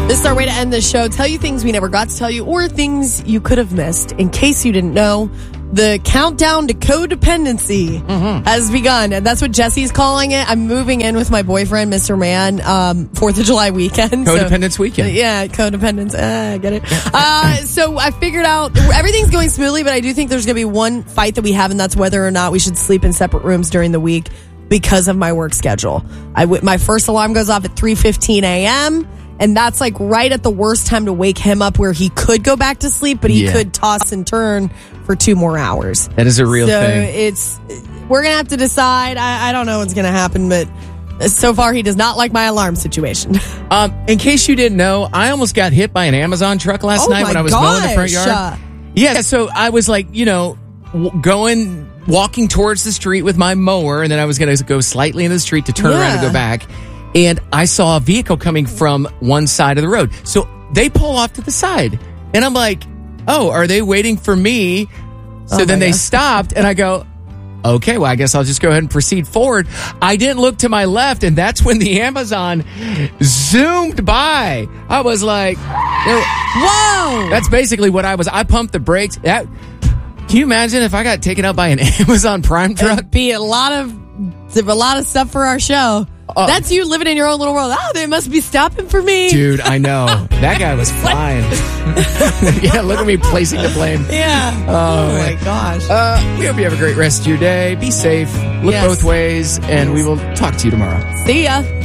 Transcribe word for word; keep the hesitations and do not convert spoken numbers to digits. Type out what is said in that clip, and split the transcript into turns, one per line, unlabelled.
This is our way to end the show. Tell you things we never got to tell you or things you could have missed. In case you didn't know, the countdown to codependency mm-hmm. has begun. And that's what Jesse's calling it. I'm moving in with my boyfriend, Mister Man, um, fourth of July weekend.
Codependence
so,
weekend.
Yeah, codependence. Uh, I get it. uh, so I figured out everything's going smoothly, but I do think there's going to be one fight that we have, and that's whether or not we should sleep in separate rooms during the week because of my work schedule. I w- my first alarm goes off at three fifteen a.m., and that's like right at the worst time to wake him up where he could go back to sleep, but he yeah. could toss and turn for two more hours.
That is a real
so
thing.
It's, we're going to have to decide. I, I don't know what's going to happen, but so far he does not like my alarm situation.
Um, in case you didn't know, I almost got hit by an Amazon truck last
oh
night when I was
gosh.
mowing the front yard. Yeah, so I was like, you know, w- going, walking towards the street with my mower, and then I was going to go slightly into the street to turn
yeah.
around and go back. And I saw a vehicle coming from one side of the road. So they pull off to the side. And I'm like, oh, are they waiting for me? So
oh
then they
God.
stopped, and I go, okay, well, I guess I'll just go ahead and proceed forward. I didn't look to my left, and that's when the Amazon zoomed by. I was like, whoa. That's basically what I was. I pumped the brakes. That, can you imagine if I got taken out by an Amazon Prime truck?
It'd be a lot of, a lot of stuff for our show. Uh, That's you living in your own little world. Oh, they must be stopping for me.
Dude, I know. That guy was flying. Yeah, look at me placing the blame.
Yeah.
Oh,
oh
my
gosh.
Uh, we hope you have a great rest of your day. Be safe. Look
yes.
both ways, and we will talk to you tomorrow.
See ya.